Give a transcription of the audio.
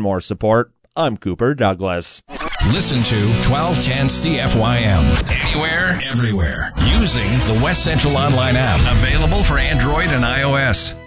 more support. I'm Cooper Douglas. Listen to 1210 CFYM anywhere, everywhere, using the West Central Online app, available for Android and iOS.